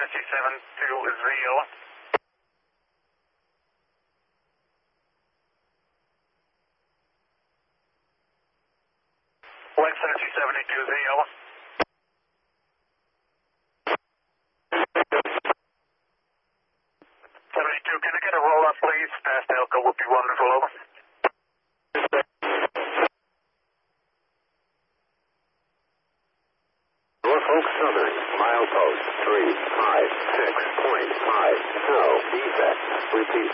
72 West 72 72, can I get a roll up, please? Past Elko would be wonderful, over. Norfolk Southern, milepost 356.5, no defect. Repeat,